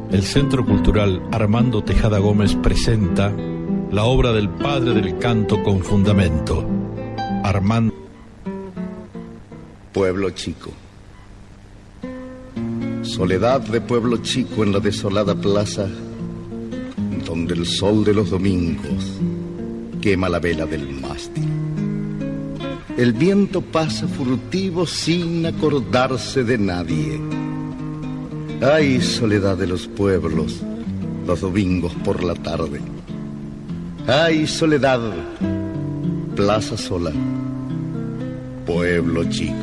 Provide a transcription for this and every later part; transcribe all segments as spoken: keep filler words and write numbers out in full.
el Centro Cultural Armando Tejada Gómez presenta la obra del padre del canto con fundamento, Armando. Pueblo chico. Soledad de pueblo chico en la desolada plaza, donde el sol de los domingos quema la vela del mástil. El viento pasa furtivo sin acordarse de nadie. Ay, soledad de los pueblos, los domingos por la tarde. Ay, soledad, plaza sola, pueblo chico,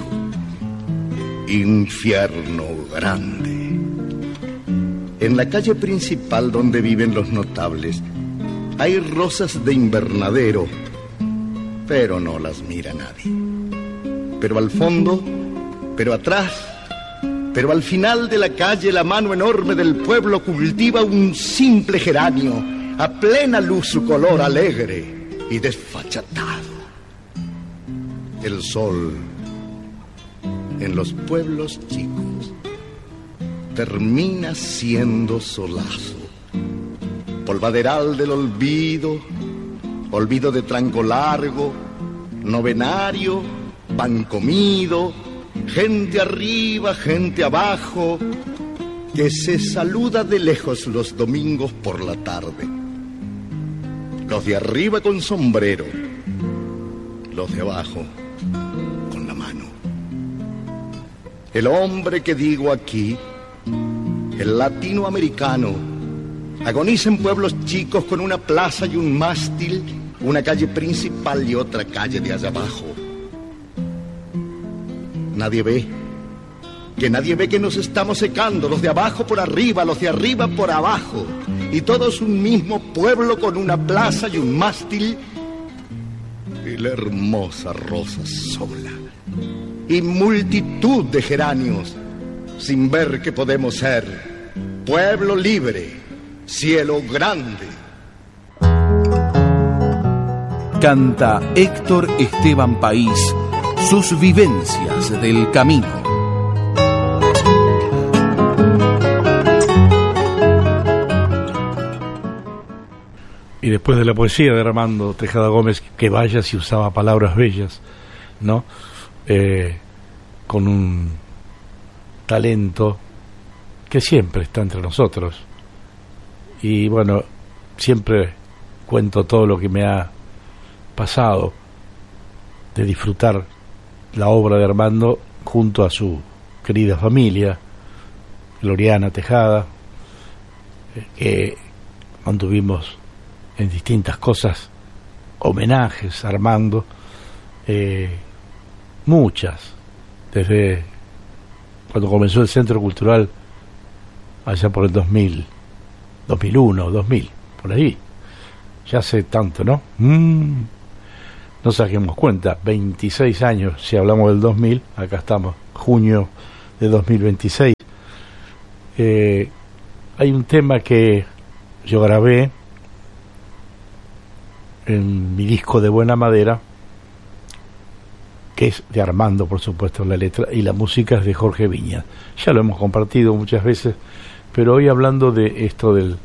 infierno grande. En la calle principal donde viven los notables hay rosas de invernadero, pero no las mira nadie. Pero al fondo, pero atrás, pero al final de la calle la mano enorme del pueblo cultiva un simple geranio, a plena luz su color alegre y desfachatado. El sol en los pueblos chicos termina siendo solazo, polvaderal del olvido, olvido de tranco largo, novenario, pan comido, gente arriba, gente abajo, que se saluda de lejos los domingos por la tarde. Los de arriba con sombrero, los de abajo con la mano. El hombre que digo aquí, el latinoamericano, agoniza en pueblos chicos con una plaza y un mástil, una calle principal y otra calle de allá abajo. Nadie ve, que nadie ve que nos estamos secando, los de abajo por arriba, los de arriba por abajo, y todos un mismo pueblo con una plaza y un mástil, y la hermosa rosa sola, y multitud de geranios, sin ver que podemos ser pueblo libre, cielo grande. Canta Héctor Esteban País sus vivencias del camino. Y después de la poesía de Armando Tejada Gómez, que vaya si usaba palabras bellas, ¿no? Eh, con un talento que siempre está entre nosotros. Y bueno, siempre cuento todo lo que me ha pasado de disfrutar la obra de Armando junto a su querida familia, Gloriana Tejada, que mantuvimos en distintas cosas homenajes a Armando, eh, muchas, desde cuando comenzó el Centro Cultural allá por el dos mil, dos mil uno, dos mil, por ahí, ya hace tanto, ¿no? Mm, no saquemos cuenta, veintiséis años, si hablamos del dos mil, acá estamos, junio de dos mil veintiséis. Eh, hay un tema que yo grabé en mi disco de Buena Madera, que es de Armando, por supuesto, la letra, y la música es de Jorge Viñas. Ya lo hemos compartido muchas veces, pero hoy hablando de esto del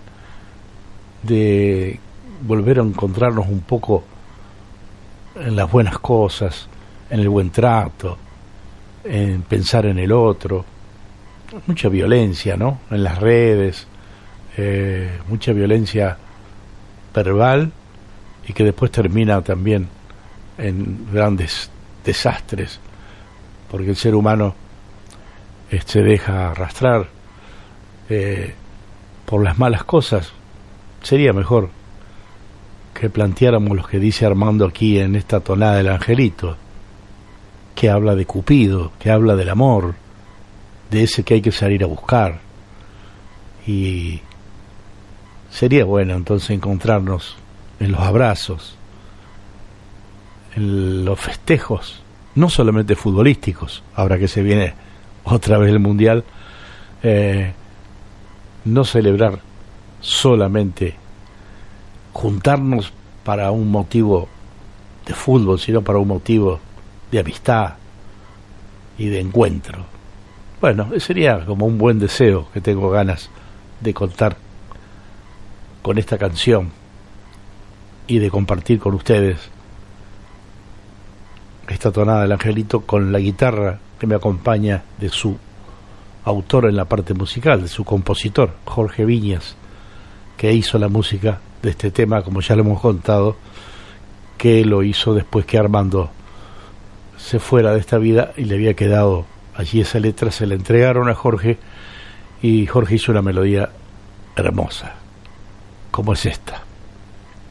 de volver a encontrarnos un poco en las buenas cosas, en el buen trato, en pensar en el otro. Mucha violencia, ¿no? En las redes, eh, mucha violencia verbal, y que después termina también en grandes desastres, porque el ser humano eh, se deja arrastrar eh, por las malas cosas. Sería mejor que planteáramos lo que dice Armando aquí en esta tonada del Angelito, que habla de Cupido, que habla del amor, de ese que hay que salir a buscar. Y sería bueno entonces encontrarnos en los abrazos, en los festejos, no solamente futbolísticos, ahora que se viene otra vez el Mundial, eh, no celebrar solamente, juntarnos para un motivo de fútbol, sino para un motivo de amistad y de encuentro. Bueno, sería como un buen deseo que tengo ganas de contar con esta canción y de compartir con ustedes esta tonada del Angelito con la guitarra que me acompaña de su autor en la parte musical, de su compositor, Jorge Viñas, que hizo la música de este tema, como ya lo hemos contado, que lo hizo después que Armando se fuera de esta vida y le había quedado allí esa letra, se la entregaron a Jorge y Jorge hizo una melodía hermosa, como es esta.